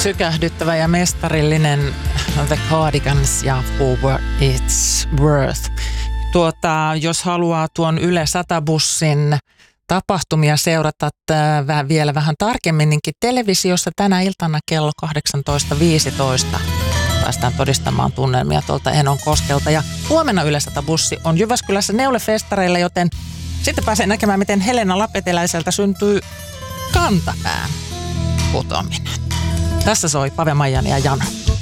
Sykähdyttävä ja mestarillinen The Cardigans ja For It's Worth. Jos haluaa tuon Yle 100-bussin tapahtumia seurata vielä vähän tarkemminkin televisiossa tänä iltana kello 18.15. Päästään todistamaan tunnelmia tuolta Enonkoskelta. Ja huomenna Yle 100-bussi on Jyväskylässä Neule-festareilla, joten sitten pääsee näkemään, miten Helena Lapeteläiseltä syntyy kantapään putominen. Tässä soi Pave Maijan ja Jano.